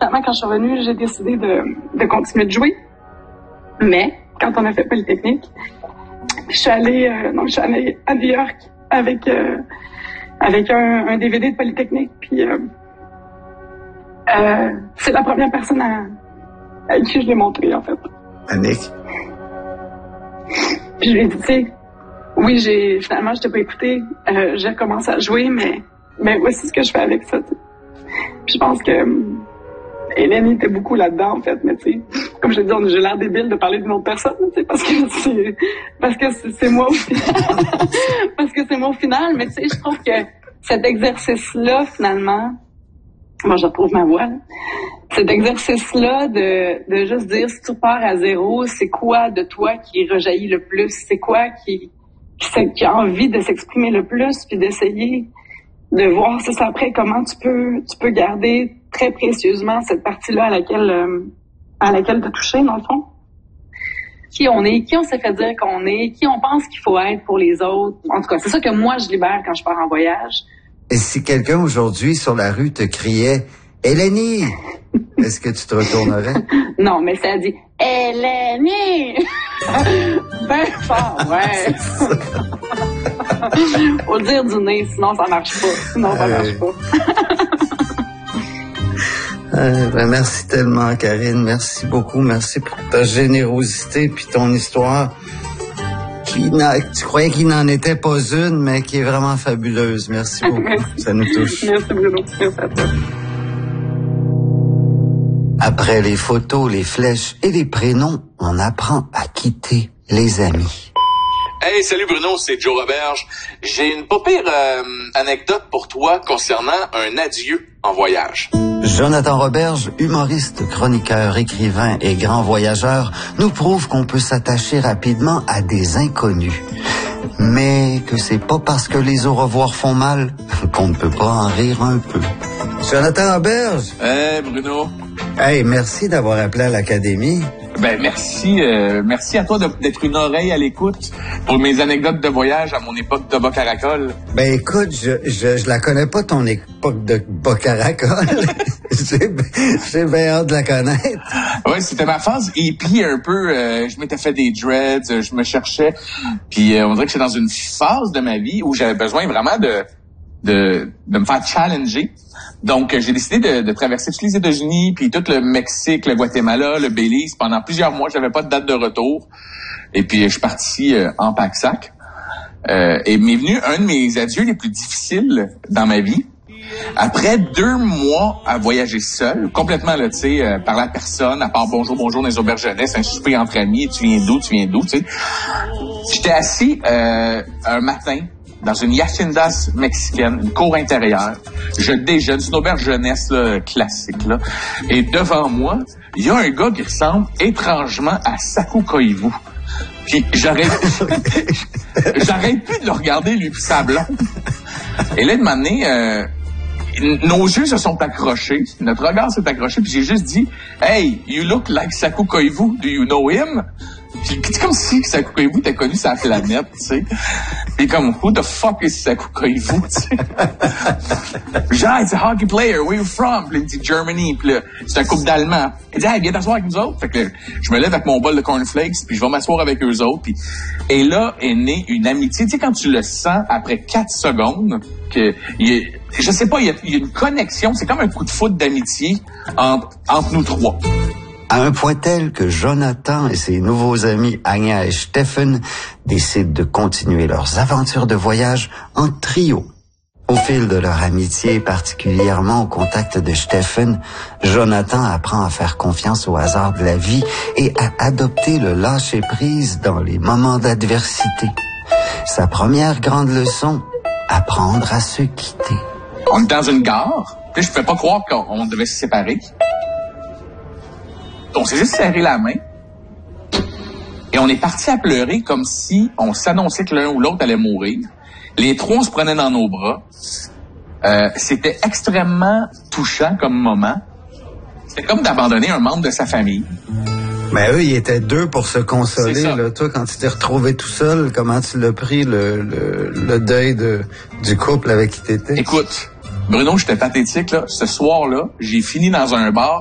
finalement, quand je suis revenue, j'ai décidé de continuer de jouer. Mais, quand on a fait Polytechnique, je suis allée à New York avec un DVD de Polytechnique. Puis, c'est la première personne à qui je l'ai montré, en fait. Annick? Puis je lui ai dit, tu sais, oui, finalement, je t'ai pas écouté. J'ai recommencé à jouer, mais voici ce que je fais avec ça. T'sais. Puis je pense que Hélène était beaucoup là-dedans, en fait. Mais tu sais, comme je te dis, j'ai l'air débile de parler d'une autre personne, tu sais, parce que c'est moi au final. Parce que c'est moi au final. Mais tu sais, je trouve que cet exercice-là, finalement, moi, je retrouve ma voix, là. Cet exercice-là de juste dire, si tu pars à zéro, c'est quoi de toi qui rejaillit le plus? C'est quoi qui a envie de s'exprimer le plus? Puis d'essayer de voir, c'est ça, après, comment tu peux garder très précieusement cette partie-là à laquelle tu as touché, dans le fond. Qui on est, qui on s'est fait dire qu'on est, qui on pense qu'il faut être pour les autres. En tout cas, c'est ça que moi, je libère quand je pars en voyage. Et si quelqu'un aujourd'hui sur la rue te criait « Hélénie », est-ce que tu te retournerais? Non, mais ça dit « Hélénie ». Ben fort, ouais. Faut le dire du nez, sinon ça marche pas. Merci tellement, Karine. Merci beaucoup. Merci pour ta générosité puis ton histoire. Tu croyais qu'il n'en était pas une, mais qui est vraiment fabuleuse. Merci beaucoup. Ça nous touche. Merci Bruno. Merci à toi. Après les photos, les flèches et les prénoms, on apprend à quitter les amis. Hey, salut Bruno, c'est Joe Roberge. J'ai une pas pire anecdote pour toi concernant un adieu en voyage. Jonathan Roberge, humoriste, chroniqueur, écrivain et grand voyageur, nous prouve qu'on peut s'attacher rapidement à des inconnus. Mais que c'est pas parce que les au revoir font mal qu'on ne peut pas en rire un peu. Jonathan Roberge! Hey Bruno! Hey, merci d'avoir appelé à l'Académie. Ben merci à toi d'être une oreille à l'écoute pour mes anecdotes de voyage à mon époque de Bas-Caracol. Ben écoute, je la connais pas ton époque de Bas-Caracol. J'ai bien hâte de la connaître. Ouais, c'était ma phase hippie un peu. Je m'étais fait des dreads, je me cherchais. Puis on dirait que j'étais dans une phase de ma vie où j'avais besoin vraiment de me faire challenger. Donc, j'ai décidé de traverser tous les États-Unis, puis tout le Mexique, le Guatemala, le Belize. Pendant plusieurs mois, j'avais pas de date de retour. Et puis, je suis parti en pack-sac. Et m'est venu un de mes adieux les plus difficiles dans ma vie. Après 2 mois à voyager seul, complètement, là, tu sais, parler à personne, à part bonjour dans les auberges jeunesse, un souper entre amis, tu viens d'où, tu sais. J'étais assis un matin dans une yacindas mexicaine, une cour intérieure. Je déjeune, c'est une auberge jeunesse là, classique. Là. Et devant moi, il y a un gars qui ressemble étrangement à Sakou Koivu. Puis j'arrête plus de le regarder, lui, puis sa blonde. Et là, de m'amener, nos yeux se sont accrochés, notre regard s'est accroché, puis j'ai juste dit « Hey, you look like Sakou Koivu, do you know him? » C'est comme si Sakou Koivu t'as connu sa planète, tu sais. Puis comme, who the fuck is Sakou Koivu, tu sais. Genre, it's a hockey player, where you from? Puis il me dit Germany, puis là, c'est un couple d'Allemands. Il dit, hey, viens t'asseoir avec nous autres. Fait que là, je me lève avec mon bol de cornflakes, puis je vais m'asseoir avec eux autres. Puis, et là est née une amitié. Tu sais, quand tu le sens après 4 secondes, que je sais pas, il y a une connexion, c'est comme un coup de foudre d'amitié entre nous trois. À un point tel que Jonathan et ses nouveaux amis Anya et Stephen décident de continuer leurs aventures de voyage en trio. Au fil de leur amitié, particulièrement au contact de Stephen, Jonathan apprend à faire confiance au hasard de la vie et à adopter le lâcher-prise dans les moments d'adversité. Sa première grande leçon, apprendre à se quitter. On est dans une gare, puis je pouvais pas croire qu'on devait se séparer. On s'est juste serré la main et on est parti à pleurer comme si on s'annonçait que l'un ou l'autre allait mourir. Les trois, on se prenait dans nos bras. C'était extrêmement touchant comme moment. C'était comme d'abandonner un membre de sa famille. Mais eux, ils étaient 2 pour se consoler. Là. Toi, quand tu t'es retrouvé tout seul, comment tu l'as pris, le deuil du couple avec qui t'étais? Écoute, Bruno, j'étais pathétique. Là. Ce soir-là, j'ai fini dans un bar